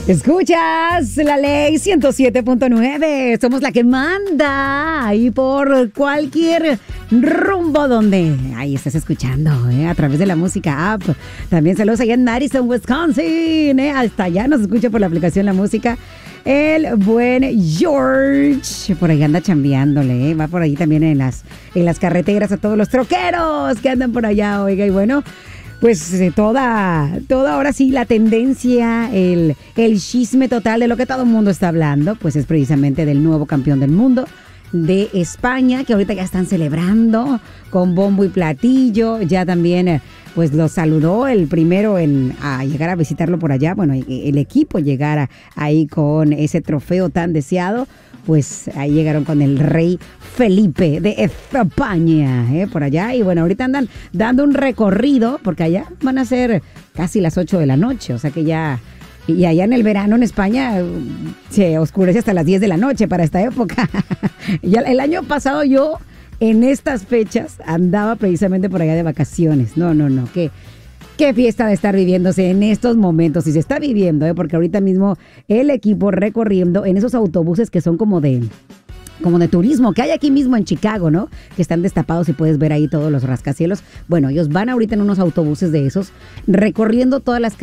Escuchas la ley 107.9. Somos la que manda ahí por cualquier rumbo donde ahí estás escuchando, a través de la música app. También saludos allá en Madison, Wisconsin. Hasta allá nos escucha por la aplicación La Música. El buen George, por ahí anda chambeándole, va por ahí también en las carreteras a todos los troqueros que andan por allá, oiga, y bueno, pues toda ahora sí la tendencia, el chisme total de lo que todo el mundo está hablando, pues es precisamente del nuevo campeón del mundo de España, que ahorita ya están celebrando con bombo y platillo. Ya también pues lo saludó el primero a llegar a visitarlo por allá, bueno, el equipo llegara ahí con ese trofeo tan deseado. Pues ahí llegaron con el rey Felipe de España, por allá. Y bueno, ahorita andan dando un recorrido, porque allá van a ser casi las 8 de la noche, o sea que ya... Y allá en el verano en España se oscurece hasta las 10 de la noche para esta época. Ya el año pasado yo en estas fechas andaba precisamente por allá de vacaciones. No, qué fiesta de estar viviéndose en estos momentos. Y se está viviendo, porque ahorita mismo el equipo recorriendo en esos autobuses que son como de turismo, que hay aquí mismo en Chicago, ¿no? Que están destapados y puedes ver ahí todos los rascacielos. Bueno, ellos van ahorita en unos autobuses de esos, recorriendo todas las calles